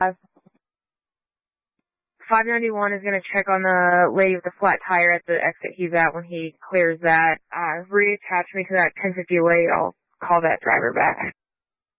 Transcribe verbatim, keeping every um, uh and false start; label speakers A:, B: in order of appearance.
A: Uh, five ninety-one is going to check on the lady with the flat tire at the exit he's at. When he clears that, uh, reattach me to that ten fifty late. I'll call that driver back.